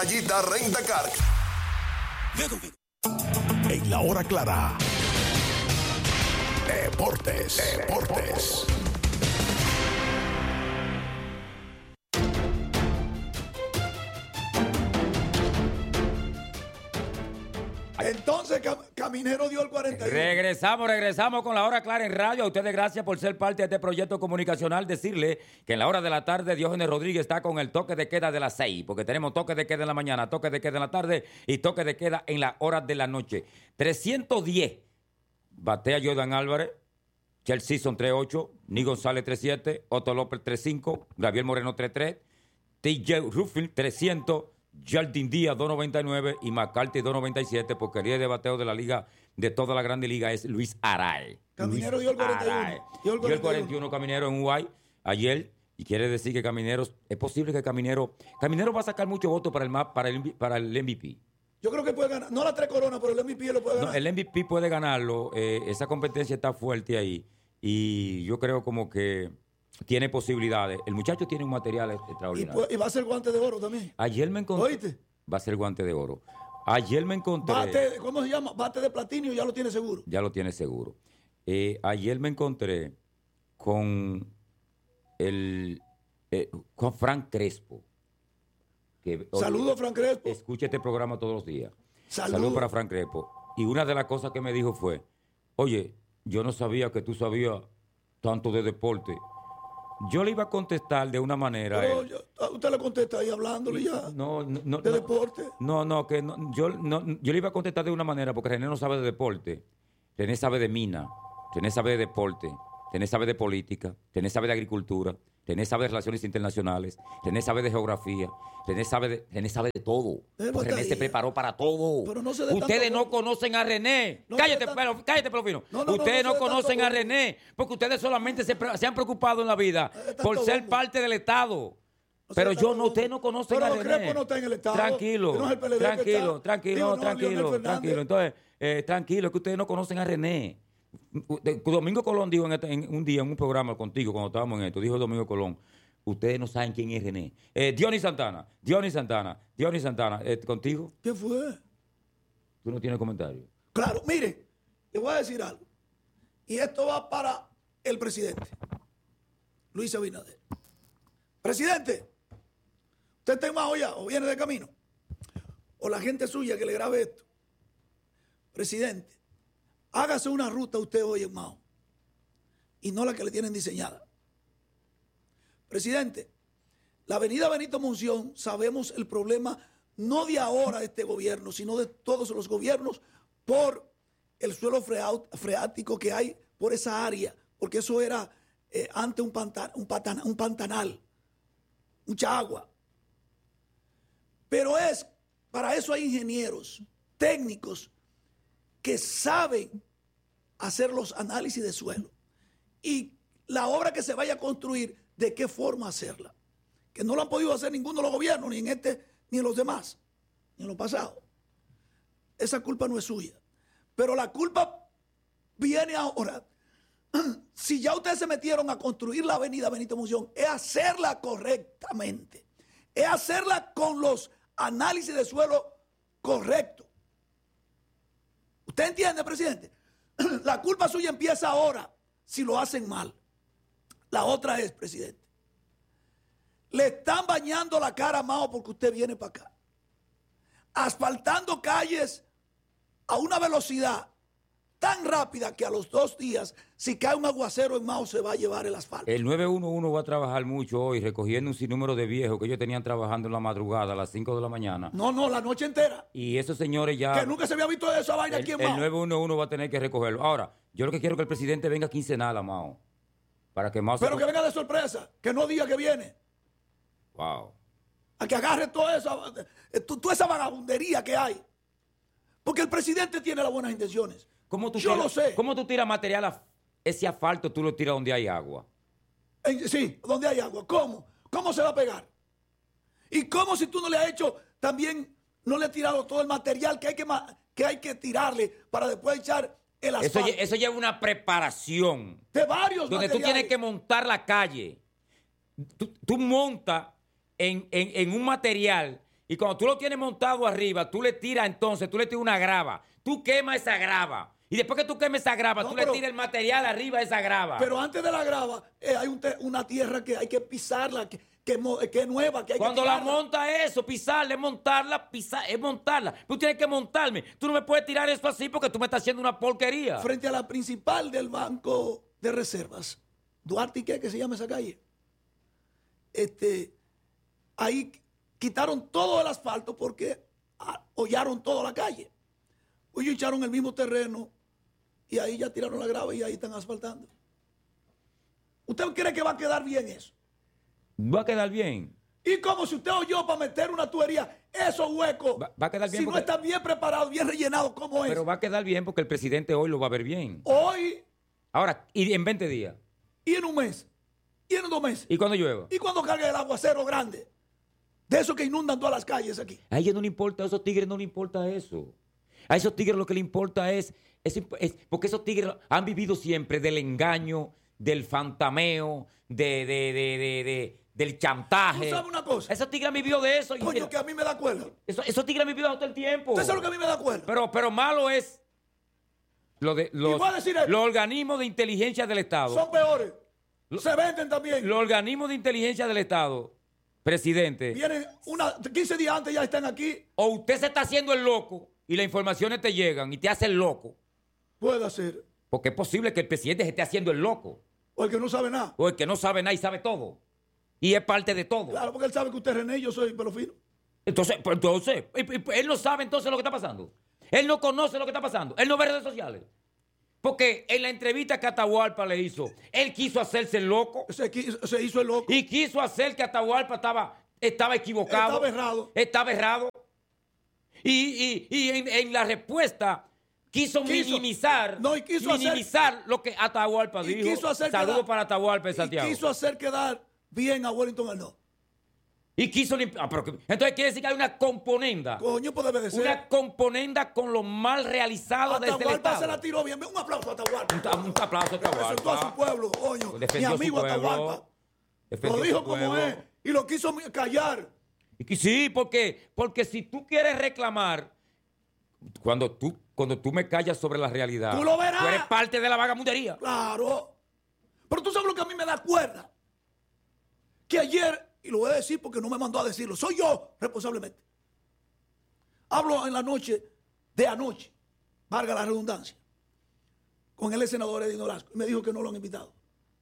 Rayita Rentacar. En la hora clara. Deportes. Entonces, Caminero dio el 41. Regresamos con la hora clara en radio. A ustedes gracias por ser parte de este proyecto comunicacional. Decirle que en la hora de la tarde Diógenes Rodríguez está con el toque de queda de las 6, porque tenemos toque de queda en la mañana, toque de queda en la tarde y toque de queda en la hora de la noche. 310, batea Jordan Álvarez, Chelsea son 3-8, Ni González 3-7, Otto López 3-5, Gabriel Moreno 3-3, TJ Ruffin 300, Jardín Díaz 2.99 y McCarthy 2.97, porque el líder de bateo de la liga, de toda la grande liga, es Luis Arae. Caminero dio el 41. Dio el 41 Caminero en Uruguay ayer, y quiere decir que Camineros, es posible que Caminero va a sacar muchos votos para el MVP. Yo creo que puede ganar, no las 3 coronas, pero el MVP lo puede ganar. No, el MVP puede ganarlo, esa competencia está fuerte ahí, y yo creo como que tiene posibilidades. El muchacho tiene un material extraordinario. Y va a ser guante de oro también. Ayer me encontré. ¿Oíste? Va a ser guante de oro. Ayer me encontré. ¿Cómo se llama? Bate de platino, ya lo tiene seguro. Ya lo tiene seguro. Ayer me encontré con con Frank Crespo. Saludos, Frank Crespo. Escucha este programa todos los días. Saludos para Frank Crespo. Y una de las cosas que me dijo fue: oye, yo no sabía que tú sabías tanto de deporte. Yo le iba a contestar de una manera. Pero usted le contesta ahí hablándole ya. De deporte. Yo le iba a contestar de una manera porque René no sabe de deporte. René sabe de mina. René sabe de deporte. René sabe de política. René sabe de agricultura. René sabe de relaciones internacionales. René sabe de geografía. René sabe de todo. René se preparó para todo. Pero no ustedes no conocen a René. Cállate, Pelofino. Ustedes no conocen a René porque ustedes solamente se han preocupado en la vida por ser parte del Estado. Pero ustedes no conocen a René. Pero Crespo no está en el Estado. Tranquilo. Entonces, tranquilo, que ustedes no conocen a René. Domingo Colón dijo un día en un programa contigo, cuando estábamos en esto, dijo Domingo Colón: ustedes no saben quién es René. Dionis Santana, ¿contigo? ¿Qué fue? ¿Tú no tienes comentario? Claro, mire, le voy a decir algo. Y esto va para el presidente, Luis Abinader. Presidente, ¿usted está en Mao ya o viene de camino? O la gente suya que le grabe esto. Presidente, hágase una ruta usted hoy en Mao y no la que le tienen diseñada. Presidente, la avenida Benito Monción, sabemos el problema no de ahora de este gobierno, sino de todos los gobiernos por el suelo freático que hay por esa área, porque eso era antes un pantanal, mucha agua. Pero para eso hay ingenieros, técnicos, que saben hacer los análisis de suelo y la obra que se vaya a construir, de qué forma hacerla, que no lo han podido hacer ninguno de los gobiernos, ni en este, ni en los demás, ni en los pasados. Esa culpa no es suya, pero la culpa viene ahora. Si ya ustedes se metieron a construir la avenida Benito Monción, es hacerla correctamente, es hacerla con los análisis de suelo correctos. ¿Usted entiende, presidente? La culpa suya empieza ahora si lo hacen mal. La otra es, presidente, le están bañando la cara a Mao porque usted viene para acá, asfaltando calles a una velocidad tan rápida que a los 2 días, si cae un aguacero en Mao, se va a llevar el asfalto. El 911 va a trabajar mucho hoy recogiendo un sinnúmero de viejos que ellos tenían trabajando en la madrugada a las 5 de la mañana. No, la noche entera. Y esos señores ya... Que nunca se había visto esa vaina aquí en Mao. El 911 va a tener que recogerlo. Ahora, yo lo que quiero es que el presidente venga quincenal a Mao. Para que Mao Pero que venga de sorpresa, que no diga que viene. Wow. A que agarre toda esa vagabundería que hay. Porque el presidente tiene las buenas intenciones. Lo sé. ¿Cómo tú tiras material ese asfalto? Tú lo tiras donde hay agua. Sí, donde hay agua. ¿Cómo? ¿Cómo se va a pegar? ¿Y cómo si tú no le has hecho también, no le has tirado todo el material que hay que tirarle para después echar el asfalto? Eso lleva una preparación. De varios donde materiales. Tú tienes que montar la calle. Tú montas en un material Y cuando tú lo tienes montado arriba, tú le tiras una grava. Tú quemas esa grava. Y después que tú quemes esa grava, tú le tiras el material arriba de esa grava. Pero antes de la grava, hay una tierra que hay que pisarla, que es nueva, que hay Cuando que la tirarla. monta eso, pisarla, es montarla. Tú tienes que montarme. Tú no me puedes tirar eso así porque tú me estás haciendo una porquería. Frente a la principal del Banco de Reservas, Duarte y ¿qué se llama esa calle? Ahí quitaron todo el asfalto porque hollaron toda la calle. Ellos echaron el mismo terreno y ahí ya tiraron la grava y ahí están asfaltando. ¿Usted cree que va a quedar bien eso? Va a quedar bien. Y como si usted oyó para meter una tubería, esos huecos, Va a quedar bien si porque... no están bien preparados, bien rellenados, ¿cómo es? Pero va a quedar bien porque el presidente hoy lo va a ver bien. Hoy Ahora, y en 20 días. y en un mes, y en 2 meses, ¿Y cuando llueva? y cuando cargue el aguacero grande, de esos que inundan todas las calles aquí. A ellos no le importa, a esos tigres no le importa eso. A esos tigres lo que le importa es porque esos tigres han vivido siempre del engaño, del fantameo, del chantaje. ¿Tú sabes una cosa? Esos tigres han vivido de eso. Coño, que a mí me da cuerda. Esos tigres han vivido todo el tiempo. ¿Usted sabe lo que a mí me da cuerda? Pero malo es los voy a decir esto. los organismos de inteligencia del Estado. Son peores. Se venden también. Los organismos de inteligencia del Estado, presidente. Vienen 15 días antes, ya están aquí. O usted se está haciendo el loco y las informaciones te llegan y te hace el loco. Puede ser. Porque es posible que el presidente se esté haciendo el loco. O el que no sabe nada. O el que no sabe nada y sabe todo. Y es parte de todo. Claro, porque él sabe que usted es René y yo soy pelo fino. Entonces, él no sabe entonces lo que está pasando. Él no conoce lo que está pasando. Él no ve redes sociales. Porque en la entrevista que Atahualpa le hizo, él quiso hacerse el loco. Se hizo el loco. Y quiso hacer que Atahualpa estaba equivocado. Estaba errado. Estaba errado. Y en la respuesta quiso minimizar lo que Atahualpa dijo. Saludos para Atahualpa de Santiago. Y quiso hacer quedar bien a Wellington Arnaud. Y quiso limpiar. Entonces quiere decir que hay una componenda. Coño, pues debe de ser. Una componenda con lo mal realizado desde el Atahualpa Estado. se la tiró bien. Un aplauso a Atahualpa. Un aplauso a Representó a su Atahualpa. pueblo, coño. Mi Defendió a su amigo pueblo. Atahualpa. Defendió Lo a dijo su como pueblo. es. Y lo quiso callar. Sí, porque si tú quieres reclamar, cuando tú me callas sobre la realidad, Tú lo verás. tú eres parte de la vagamundería. Claro. Pero tú sabes lo que a mí me da cuerda. Que ayer, y lo voy a decir porque no me mandó a decirlo, soy yo responsablemente. Hablo en la noche de anoche, valga la redundancia, con el senador Eddie Nolasco. Y me dijo que no lo han invitado.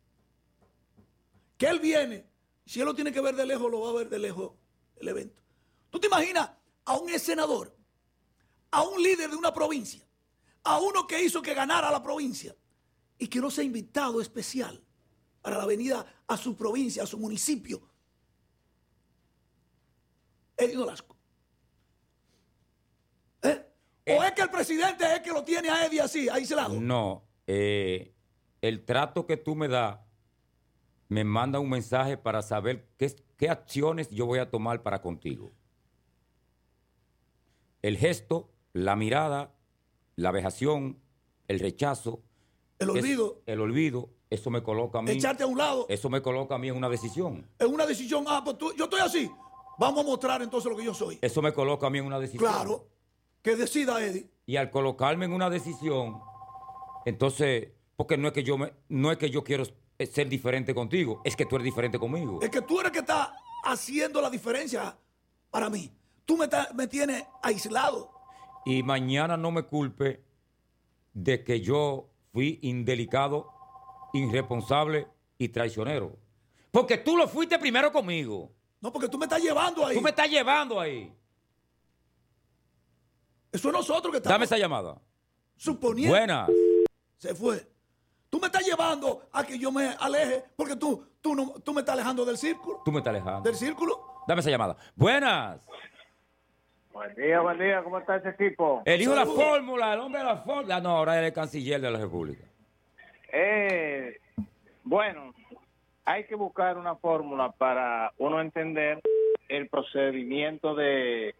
Que él viene, si él lo tiene que ver de lejos, lo va a ver de lejos el evento. ¿Tú te imaginas a un ex senador, a un líder de una provincia, a uno que hizo que ganara la provincia y que no sea invitado especial para la venida a su provincia, a su municipio? Eddie Nolasco. ¿O es que el presidente es el que lo tiene a Eddie así, aislado? No, el trato que tú me das me manda un mensaje para saber qué acciones yo voy a tomar para contigo. El gesto, la mirada, la vejación, el rechazo. El olvido. El olvido, eso me coloca a mí. Echarte a un lado. Eso me coloca a mí en una decisión. En una decisión, pues yo estoy así. Vamos a mostrar entonces lo que yo soy. Eso me coloca a mí en una decisión. Claro, que decida Eddie. Y al colocarme en una decisión, entonces, porque no es que yo quiero ser diferente contigo, es que tú eres diferente conmigo. Es que tú eres el que está haciendo la diferencia para mí. Tú me tienes aislado. Y mañana no me culpe de que yo fui indelicado, irresponsable y traicionero. Porque tú lo fuiste primero conmigo. No, porque tú me estás llevando ahí. Tú me estás llevando ahí. Eso es nosotros que estamos. Dame esa llamada. Suponiendo. Buenas. Se fue. Tú me estás llevando a que yo me aleje porque tú me estás alejando del círculo. Tú me estás alejando. Del círculo. Dame esa llamada. Buenas. Buen día, ¿cómo está ese equipo? El hijo de la Saludos. fórmula, el hombre de la fórmula. No, ahora es el canciller de la República. Bueno, hay que buscar una fórmula para uno entender el procedimiento de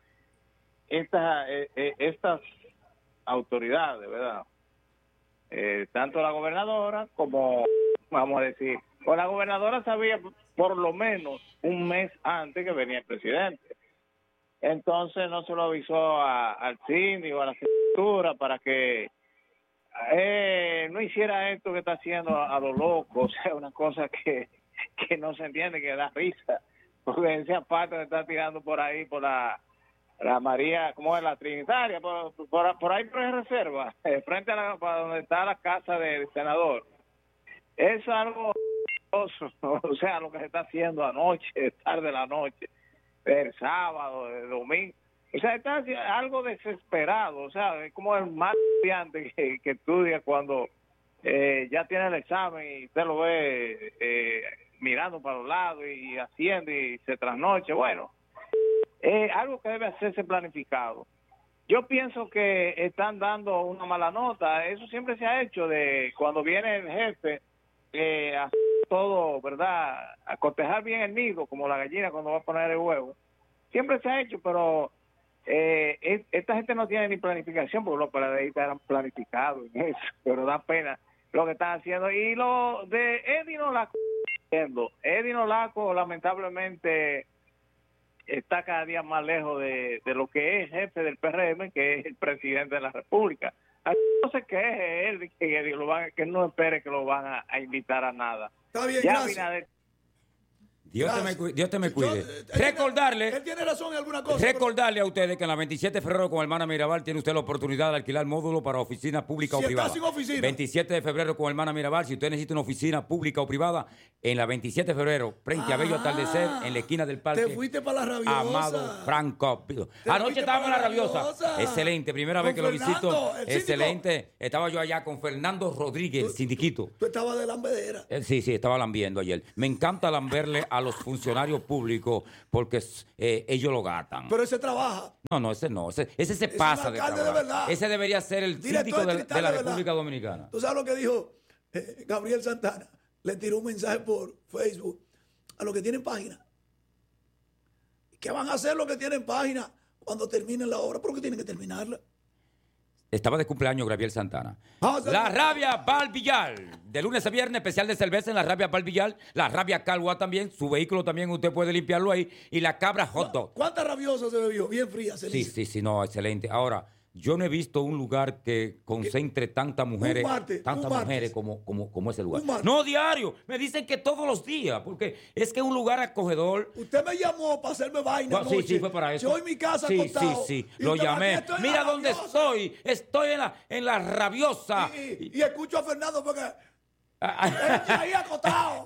estas autoridades, ¿verdad? Tanto la gobernadora como, vamos a decir, o la gobernadora sabía por lo menos un mes antes que venía el presidente. entonces no se lo avisó al síndico, a la secretaría, para que no hiciera esto que está haciendo a lo loco, o sea, una cosa que no se entiende, que da risa, porque esa parte que está tirando por ahí, por la María, ¿cómo es? La Trinitaria, por ahí por la reserva, frente a para donde está la casa del senador. Es algo, o sea, lo que se está haciendo anoche, tarde de la noche, el sábado, el domingo. O sea, está algo desesperado, o sea, es como el más estudiante que estudia cuando ya tiene el examen y usted lo ve mirando para los lados y haciendo y se trasnoche. Bueno, algo que debe hacerse planificado. Yo pienso que están dando una mala nota. Eso siempre se ha hecho, de cuando viene el jefe a todo, ¿verdad? A cortejar bien el nido, como la gallina cuando va a poner el huevo. Siempre se ha hecho, pero esta gente no tiene ni planificación, porque los peleadistas eran planificados en eso, pero da pena lo que están haciendo. Y lo de Eddie Nolaco, lamentablemente está cada día más lejos de lo que es jefe del PRM, que es el presidente de la República. No se queje él que no espere que lo van a invitar a nada. Está bien, ya gracias. Dios te me cuide. Él tiene razón en alguna cosa. Recordarle a ustedes que en la 27 de febrero con Hermana Mirabal tiene usted la oportunidad de alquilar módulo para oficina pública o privada. Está sin oficina. 27 de febrero con Hermana Mirabal, si usted necesita una oficina pública o privada, en la 27 de febrero, frente a Bello Atardecer, en la esquina del parque. Te fuiste para la Rabiosa. Amado Franco. Anoche estábamos en la Rabiosa. Excelente, primera vez que lo visito. Excelente. Estaba yo allá con Fernando Rodríguez, el sindiquito. Tú estabas de lambedera. Sí, estaba lambiendo ayer. Me encanta lamberle a los funcionarios públicos porque ellos lo gatan. Pero ese trabaja. No, ese no. Ese se pasa de trabajo. De verdad. Ese debería ser el síndico de la República Dominicana. ¿Tú sabes lo que dijo Gabriel Santana? Le tiró un mensaje por Facebook a los que tienen página. ¿Qué van a hacer los que tienen página cuando terminen la obra? ¿Por qué tienen que terminarla? Estaba de cumpleaños Gabriel Santana. La Rabia Bar Villar. De lunes a viernes, especial de cerveza en la Rabia Bar Villar. La Rabia Calua también. Su vehículo también usted puede limpiarlo ahí. Y la Cabra Hot Dog. ¿Cuánta rabiosa se bebió? Bien fría, se dice. Sí, no, excelente. Ahora, yo no he visto un lugar que concentre tantas mujeres, mujeres como ese lugar. No diario. Me dicen que todos los días, porque es que es un lugar acogedor. Usted me llamó para hacerme vaina. No, sí, fue para eso. Yo en mi casa acostado. Sí. Lo llamé. Mira dónde estoy. Estoy en la Rabiosa. Y escucho a Fernando porque ahí acostado.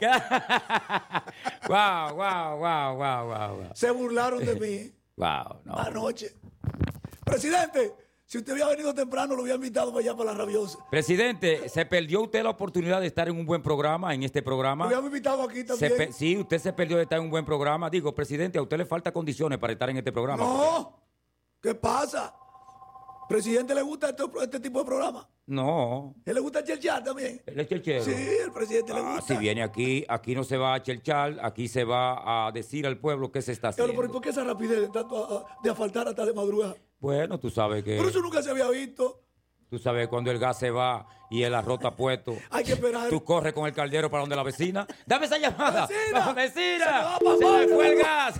Wow. Se burlaron de mí. Wow, no. Anoche. Presidente, si usted había venido temprano, lo había invitado para allá, para la Rabiosa. Presidente, se perdió usted la oportunidad de estar en un buen programa, en este programa. Lo habíamos invitado aquí también. Sí, usted se perdió de estar en un buen programa. Digo, presidente, a usted le falta condiciones para estar en este programa. No, ¿qué pasa? ¿Presidente le gusta este tipo de programa? No. ¿Él le gusta el chelchar también? ¿Él es chelchero? Sí, el presidente le gusta. Si viene aquí no se va a chelchar, aquí se va a decir al pueblo qué se está haciendo. Pero ¿por qué esa rapidez de asfaltar hasta de madrugada? Bueno, tú sabes que... Pero eso nunca se había visto. Tú sabes, cuando el gas se va y el arroz está puesto, hay que esperar. Tú corres con el caldero para donde la vecina. ¡Dame esa llamada! ¡Vecina! ¡Se me fue el gas!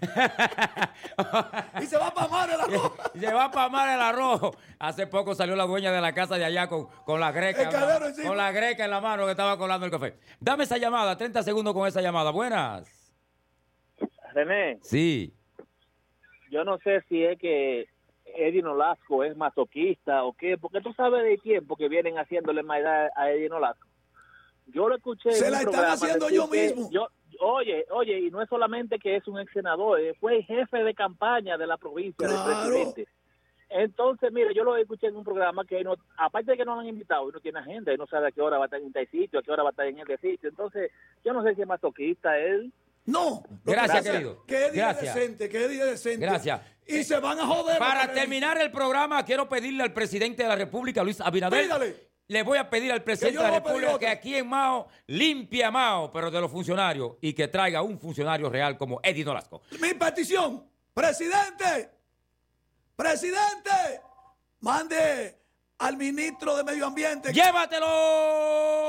Y se va para amar el arroz. Se va para amar el arroz. Hace poco salió la dueña de la casa de allá con la greca. Con la greca en la mano que estaba colando el café. Dame esa llamada, 30 segundos con esa llamada. Buenas. René. Sí. Yo no sé si es que Eddie Nolasco es masoquista o qué, porque tú sabes de tiempo que vienen haciéndole maldad a Eddie Nolasco. Yo lo escuché. Se la están haciendo yo mismo. Oye, y no es solamente que es un ex senador, fue jefe de campaña de la provincia del presidente. Entonces, mire, yo lo escuché en un programa que no, aparte de que no lo han invitado, y no tiene agenda, y no sabe a qué hora va a estar en este sitio, a qué hora va a estar en este sitio. Entonces, yo no sé si es masoquista él. No. Gracias, querido. Que Eddie es decente. Gracias. Y se van a joder. Para terminar el programa, quiero pedirle al presidente de la República, Luis Abinader. Pídale. Le voy a pedir al presidente de la República que aquí en Mao limpie a Mao, pero de los funcionarios, y que traiga un funcionario real como Eddie Nolasco. Mi petición, presidente, mande al ministro de Medio Ambiente. ¡Llévatelo!